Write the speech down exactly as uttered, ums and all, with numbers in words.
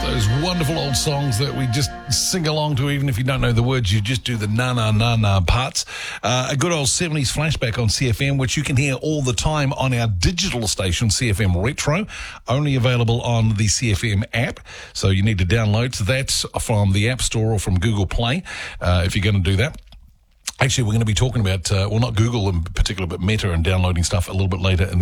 Those wonderful old songs that we just sing along to, even if you don't know the words, you just do the na-na-na-na parts. Uh, a good old seventies flashback on C F M, which you can hear all the time on our digital station, C F M Retro, only available on the C F M app. So you need to download that from the App Store or from Google Play uh, if you're going to do that. Actually, we're going to be talking about, uh, well, not Google in particular, but Meta and downloading stuff a little bit later in